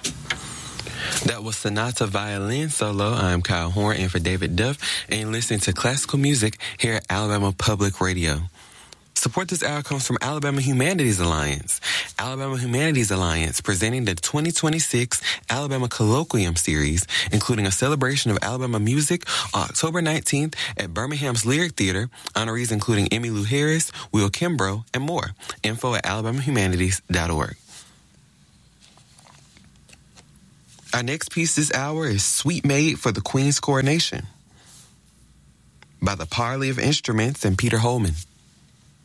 That was Sonata Violin Solo. I'm Kyle Horn in for David Duff, and you're listening to classical music here at Alabama Public Radio. Support this hour comes from Alabama Humanities Alliance. Alabama Humanities Alliance presenting the 2026 Alabama Colloquium Series, including a celebration of Alabama music on October 19th at Birmingham's Lyric Theater. Honorees including Emmylou Harris, Will Kimbrough, and more. Info at alabamahumanities.org. Our next piece this hour is Sweet Maid for the Queen's Coronation by the Parley of Instruments and Peter Holman.